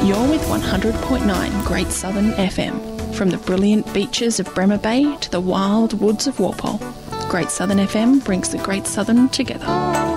You're with 100.9 Great Southern FM. From the brilliant beaches of Bremer Bay to the wild woods of Walpole, Great Southern FM brings the Great Southern together.